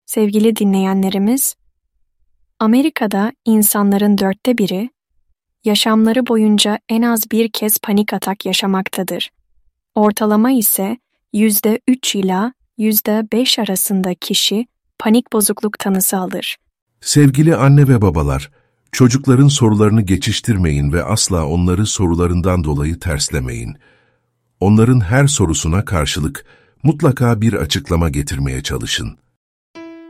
Sevgili dinleyenlerimiz, Amerika'da insanların 1/4'ü, yaşamları boyunca en az bir kez panik atak yaşamaktadır. Ortalama ise %3 ila %5 arasında kişi panik bozukluk tanısı alır. Sevgili anne ve babalar, çocukların sorularını geçiştirmeyin ve asla onları sorularından dolayı terslemeyin. Onların her sorusuna karşılık mutlaka bir açıklama getirmeye çalışın.